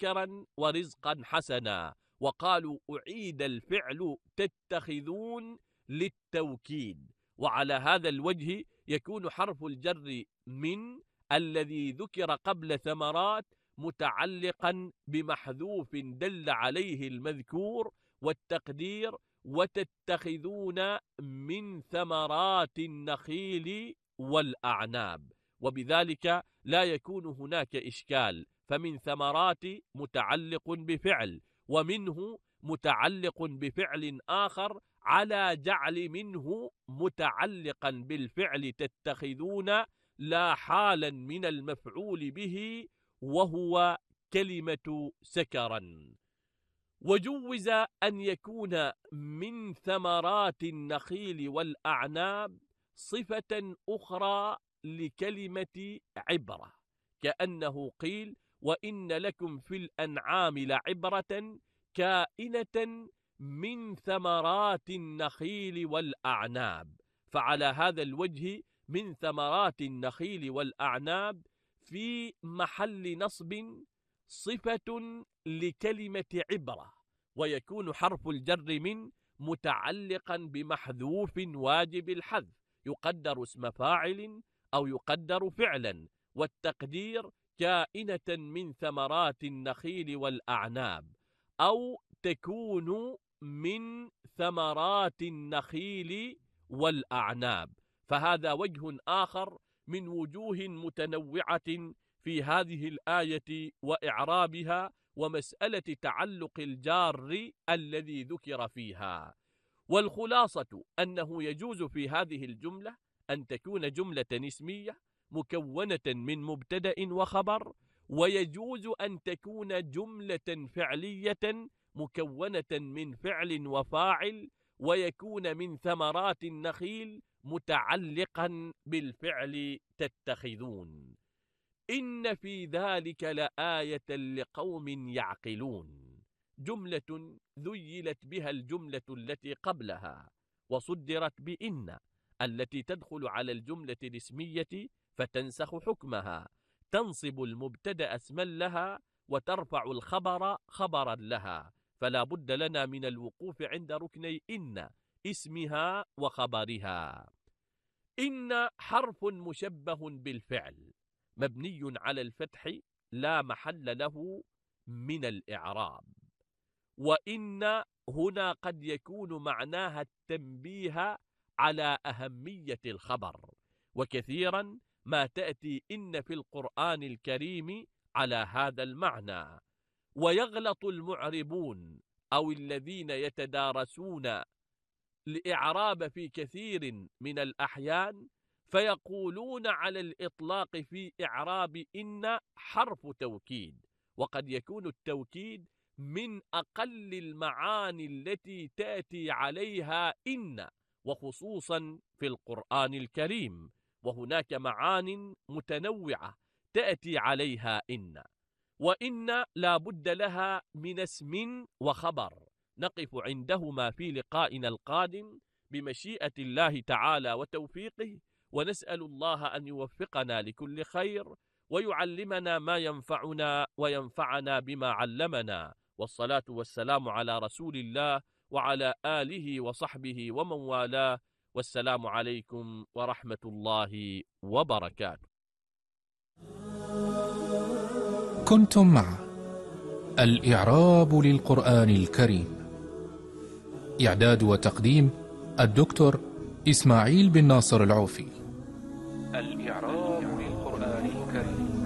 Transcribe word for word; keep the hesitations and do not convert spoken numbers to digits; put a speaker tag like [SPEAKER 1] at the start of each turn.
[SPEAKER 1] ذكرا ورزقا حسنا. وقالوا أعيد الفعل تتخذون للتوكيد. وعلى هذا الوجه يكون حرف الجر من الذي ذكر قبل ثمرات متعلقا بمحذوف دل عليه المذكور، والتقدير وتتخذون من ثمرات النخيل والأعناب، وبذلك لا يكون هناك إشكال. فمن ثمرات متعلق بفعل، ومنه متعلق بفعل آخر على جعل منه متعلقا بالفعل تتخذون لا حالا من المفعول به، وهو كلمة سكرا. وجوز أن يكون من ثمرات النخيل والأعناب صفة أخرى لكلمة عبرة، كأنه قيل وإن لكم في الأنعام لعبرة كائنة من ثمرات النخيل والأعناب. فعلى هذا الوجه من ثمرات النخيل والأعناب في محل نصب صفة لكلمة عبرة، ويكون حرف الجر من متعلقا بمحذوف واجب الحذف، يقدر اسم فاعل أو يقدر فعلا، والتقدير كائنة من ثمرات النخيل والأعناب، أو تكون من ثمرات النخيل والأعناب. فهذا وجه آخر من وجوه متنوعة في هذه الآية وإعرابها ومسألة تعلق الجار الذي ذكر فيها. والخلاصة أنه يجوز في هذه الجملة أن تكون جملة اسمية مكونة من مبتدأ وخبر، ويجوز أن تكون جملة فعلية مكونة من فعل وفاعل، ويكون من ثمرات النخيل متعلقا بالفعل تتخذون. إن في ذلك لآية لقوم يعقلون، جملة ذيلت بها الجملة التي قبلها، وصدرت بإن التي تدخل على الجملة الاسمية فتنسخ حكمها، تنصب المبتدأ اسما لها وترفع الخبر خبرا لها. فلا بد لنا من الوقوف عند ركني إن، اسمها وخبرها. إن حرف مشبه بالفعل مبني على الفتح لا محل له من الإعراب. وإن هنا قد يكون معناها التنبيه على أهمية الخبر، وكثيرا ما تأتي إن في القرآن الكريم على هذا المعنى. ويغلط المعربون أو الذين يتدارسون الإعراب في كثير من الأحيان فيقولون على الإطلاق في إعراب إن حرف توكيد، وقد يكون التوكيد من أقل المعاني التي تأتي عليها إن، وخصوصا في القرآن الكريم، وهناك معان متنوعة تأتي عليها إن. وإن لا بد لها من اسم وخبر، نقف عندهما في لقائنا القادم بمشيئة الله تعالى وتوفيقه، ونسأل الله أن يوفقنا لكل خير ويعلمنا ما ينفعنا وينفعنا بما علمنا. والصلاة والسلام على رسول الله وعلى آله وصحبه ومن والاه، والسلام عليكم ورحمة الله وبركاته.
[SPEAKER 2] كنتم مع الإعراب للقرآن الكريم، إعداد وتقديم الدكتور إسماعيل بن ناصر العوفي. الإعراب للقرآن الكريم.